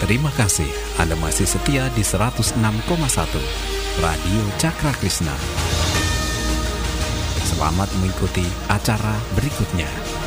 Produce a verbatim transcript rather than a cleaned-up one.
Terima kasih Anda masih setia di seratus enam koma satu Radio Cakra Krishna. Selamat mengikuti acara berikutnya.